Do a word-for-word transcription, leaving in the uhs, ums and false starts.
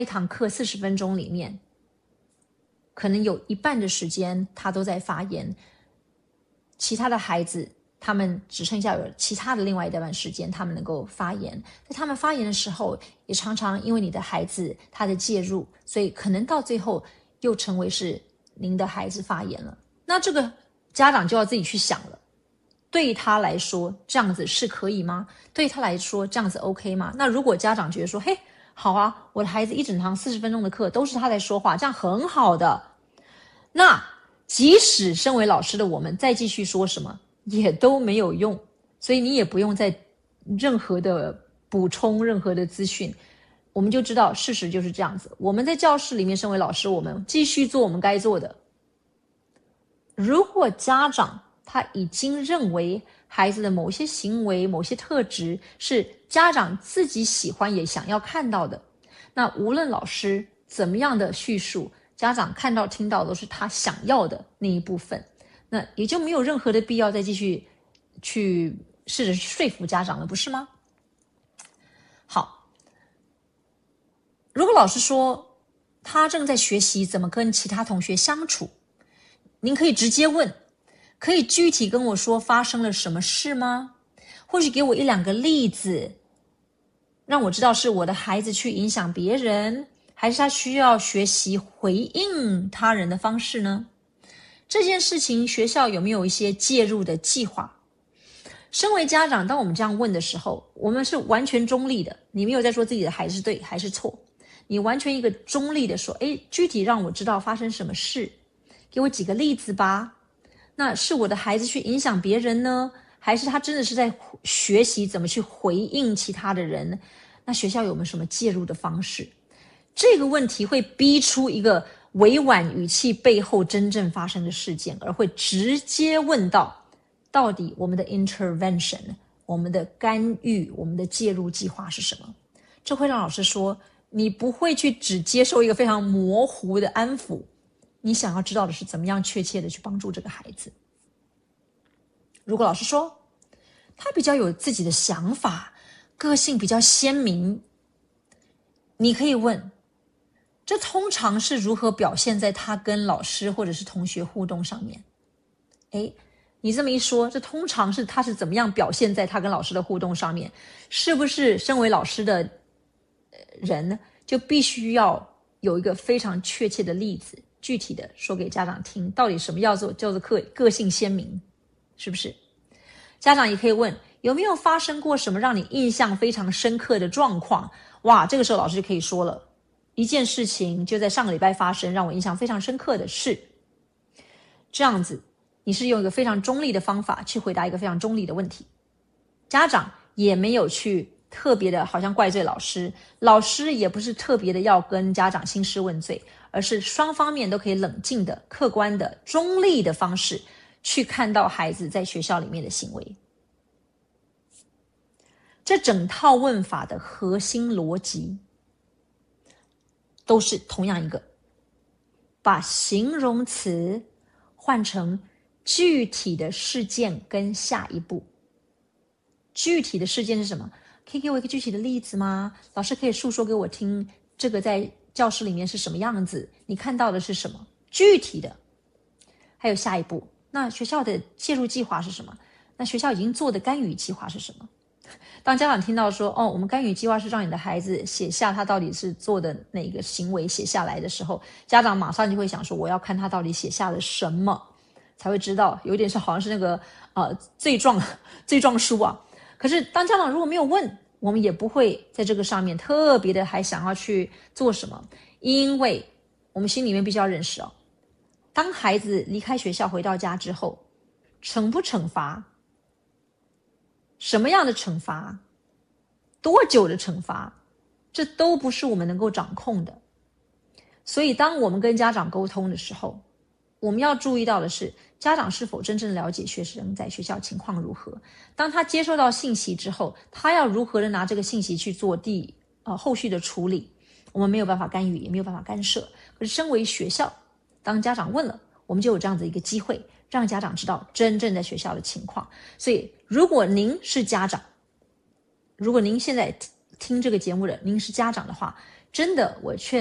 一堂课四十分钟里面，可能有一半的时间他都在发言，其他的孩子他们只剩下有其他的另外一半时间他们能够发言，在他们发言的时候也常常因为你的孩子他的介入，所以可能到最后又成为是您的孩子发言了。那这个家长就要自己去想了，对他来说这样子是可以吗？对他来说这样子 OK 吗？那如果家长觉得说，嘿，好啊，我的孩子一整堂四十分钟的课都是他在说话，这样很好的，那即使身为老师的我们再继续说什么也都没有用，所以你也不用再任何的补充任何的资讯，我们就知道事实就是这样子。我们在教室里面身为老师，我们继续做我们该做的。如果家长他已经认为孩子的某些行为某些特质是家长自己喜欢也想要看到的，那无论老师怎么样的叙述，家长看到听到都是他想要的那一部分，那也就没有任何的必要再继续去试着说服家长了，不是吗？好，如果老师说他正在学习怎么跟其他同学相处，您可以直接问，可以具体跟我说发生了什么事吗？或许给我一两个例子，让我知道是我的孩子去影响别人，还是他需要学习回应他人的方式呢？这件事情学校有没有一些介入的计划？身为家长，当我们这样问的时候，我们是完全中立的，你没有在说自己的孩子是对还是错，你完全一个中立的说，诶，具体让我知道发生什么事，给我几个例子吧。那是我的孩子去影响别人呢，还是他真的是在学习怎么去回应其他的人？那学校有没有什么介入的方式？这个问题会逼出一个委婉语气背后真正发生的事件，而会直接问到到底我们的 intervention 我们的干预我们的介入计划是什么。这会让老师说，你不会去只接受一个非常模糊的安抚，你想要知道的是怎么样确切的去帮助这个孩子。如果老师说他比较有自己的想法，个性比较鲜明，你可以问，这通常是如何表现在他跟老师或者是同学互动上面？诶，你这么一说，这通常是他是怎么样表现在他跟老师的互动上面？是不是身为老师的人就必须要有一个非常确切的例子，具体的说给家长听，到底什么叫做叫做个个性鲜明，是不是？家长也可以问，有没有发生过什么让你印象非常深刻的状况？哇，这个时候老师就可以说了，一件事情就在上个礼拜发生，让我印象非常深刻的是，这样子你是用一个非常中立的方法去回答一个非常中立的问题，家长也没有去特别的好像怪罪老师，老师也不是特别的要跟家长兴师问罪，而是双方面都可以冷静的客观的中立的方式去看到孩子在学校里面的行为。这整套问法的核心逻辑都是同样一个，把形容词换成具体的事件跟下一步。具体的事件是什么？可以给我一个具体的例子吗？老师可以述说给我听，这个在教室里面是什么样子，你看到的是什么？具体的。还有下一步，那学校的介入计划是什么？那学校已经做的干预计划是什么？当家长听到说，哦，我们干预计划是让你的孩子写下他到底是做的哪个行为写下来的时候，家长马上就会想说，我要看他到底写下了什么，才会知道，有点是好像是那个呃罪状罪状书啊。可是当家长如果没有问，我们也不会在这个上面特别的还想要去做什么，因为我们心里面必须要认识哦，当孩子离开学校回到家之后，惩不惩罚，什么样的惩罚，多久的惩罚，这都不是我们能够掌控的。所以当我们跟家长沟通的时候，我们要注意到的是，家长是否真正了解学生在学校情况如何，当他接收到信息之后，他要如何的拿这个信息去做第呃后续的处理，我们没有办法干预，也没有办法干涉。可是身为学校，当家长问了，我们就有这样的一个机会，让家长知道真正在学校的情况。所以如果您是家长，如果您现在听这个节目的您是家长的话， 真的，我劝